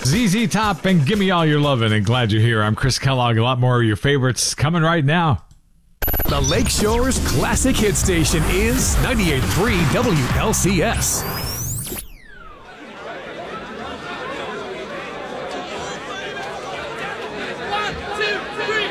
ZZ Top and Gimme All Your Lovin', and glad you're here. I'm Chris Kellogg. A lot more of your favorites coming right now. The Lakeshore's classic hit station is 98.3 WLCS. One, two, three.